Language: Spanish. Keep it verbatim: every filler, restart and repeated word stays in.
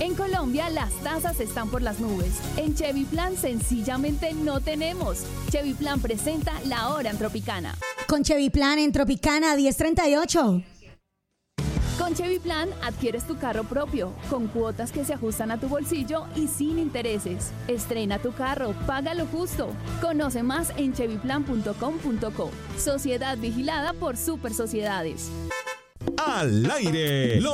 En Colombia las tasas están por las nubes. En Chevy Plan sencillamente no tenemos. Chevy Plan presenta La Hora en Tropicana. Con Chevy Plan en Tropicana diez treinta y ocho. Con Chevy Plan adquieres tu carro propio, con cuotas que se ajustan a tu bolsillo y sin intereses. Estrena tu carro, paga lo justo. Conoce más en chevy plan punto com punto co. Sociedad vigilada por Super Sociedades. Al aire.